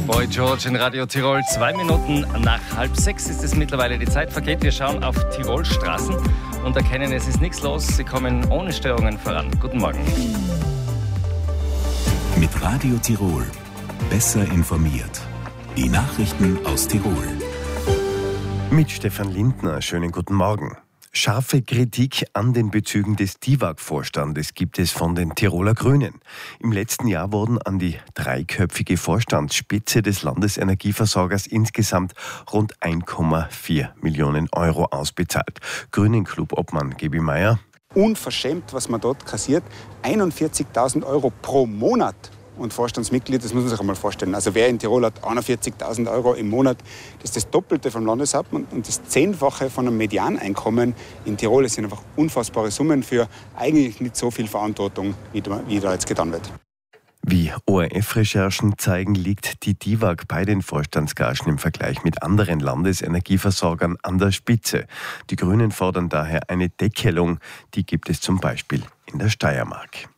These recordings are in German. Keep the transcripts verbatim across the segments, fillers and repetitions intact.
Boy George in Radio Tirol. Zwei Minuten nach halb sechs ist es mittlerweile. Die Zeit vergeht. Wir schauen auf Tirolstraßen und erkennen, es ist nichts los. Sie kommen ohne Störungen voran. Guten Morgen. Mit Radio Tirol. Besser informiert. Die Nachrichten aus Tirol. Mit Stefan Lindner. Schönen guten Morgen. Scharfe Kritik an den Bezügen des D I W A G-Vorstandes gibt es von den Tiroler Grünen. Im letzten Jahr wurden an die dreiköpfige Vorstandsspitze des Landesenergieversorgers insgesamt rund eins Komma vier Millionen Euro ausbezahlt. Grünen-Club-Obmann Gebi Meier. Unverschämt, was man dort kassiert. einundvierzigtausend Euro pro Monat. Und Vorstandsmitglied, das muss man sich einmal vorstellen. Also wer in Tirol hat einundvierzigtausend Euro im Monat, das ist das Doppelte vom Landeshauptmann und das Zehnfache von einem Medianeinkommen in Tirol. Das sind einfach unfassbare Summen für eigentlich nicht so viel Verantwortung, wie da, wie da jetzt getan wird. Wie O R F-Recherchen zeigen, liegt die D I W A G bei den Vorstandsgagen im Vergleich mit anderen Landesenergieversorgern an der Spitze. Die Grünen fordern daher eine Deckelung. Die gibt es zum Beispiel in der Steiermark.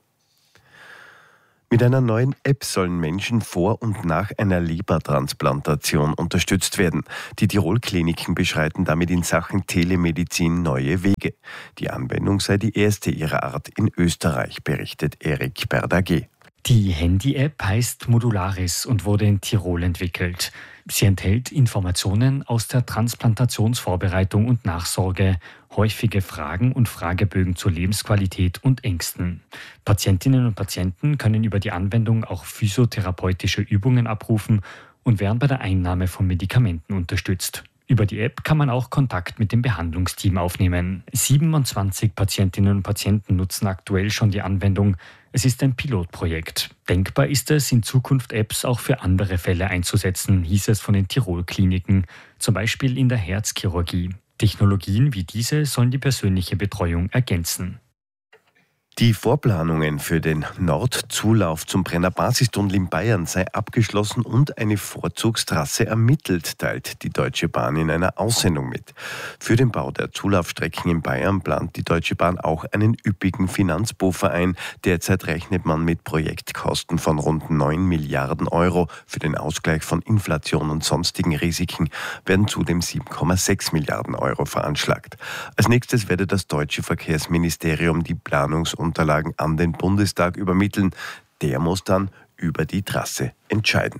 Mit einer neuen App sollen Menschen vor und nach einer Lebertransplantation unterstützt werden. Die Tirol-Kliniken beschreiten damit in Sachen Telemedizin neue Wege. Die Anwendung sei die erste ihrer Art in Österreich, berichtet Erik Berdagé. Die Handy-App heißt Modularis und wurde in Tirol entwickelt. Sie enthält Informationen aus der Transplantationsvorbereitung und Nachsorge, häufige Fragen und Fragebögen zur Lebensqualität und Ängsten. Patientinnen und Patienten können über die Anwendung auch physiotherapeutische Übungen abrufen und werden bei der Einnahme von Medikamenten unterstützt. Über die App kann man auch Kontakt mit dem Behandlungsteam aufnehmen. siebenundzwanzig Patientinnen und Patienten nutzen aktuell schon die Anwendung. Es ist ein Pilotprojekt. Denkbar ist es, in Zukunft Apps auch für andere Fälle einzusetzen, hieß es von den Tirol-Kliniken, zum Beispiel in der Herzchirurgie. Technologien wie diese sollen die persönliche Betreuung ergänzen. Die Vorplanungen für den Nordzulauf zum Brenner Basistunnel in Bayern sei abgeschlossen und eine Vorzugstrasse ermittelt, teilt die Deutsche Bahn in einer Aussendung mit. Für den Bau der Zulaufstrecken in Bayern plant die Deutsche Bahn auch einen üppigen Finanzpuffer ein. Derzeit rechnet man mit Projektkosten von rund neun Milliarden Euro. Für den Ausgleich von Inflation und sonstigen Risiken werden zudem sieben Komma sechs Milliarden Euro veranschlagt. Als nächstes werde das deutsche Verkehrsministerium die Planungs- Unterlagen an den Bundestag übermitteln. Der muss dann über die Trasse entscheiden.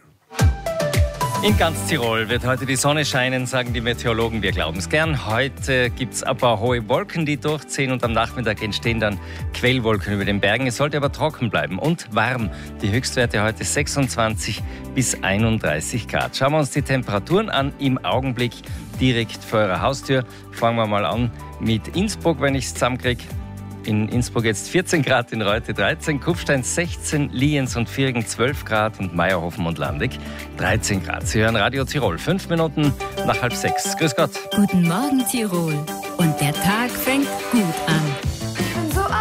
In ganz Tirol wird heute die Sonne scheinen, sagen die Meteorologen. Wir glauben es gern. Heute gibt es ein paar hohe Wolken, die durchziehen und am Nachmittag entstehen dann Quellwolken über den Bergen. Es sollte aber trocken bleiben und warm. Die Höchstwerte heute sechsundzwanzig bis einunddreißig Grad. Schauen wir uns die Temperaturen an im Augenblick direkt vor eurer Haustür. Fangen wir mal an mit Innsbruck, wenn ich es zusammenkriege. In Innsbruck jetzt vierzehn Grad, in Reute dreizehn, Kufstein sechzehn, Lienz und Viergen zwölf Grad und Meierhofen und Landig dreizehn Grad. Sie hören Radio Tirol, fünf Minuten nach halb sechs. Grüß Gott. Guten Morgen Tirol. Und der Tag fängt gut an.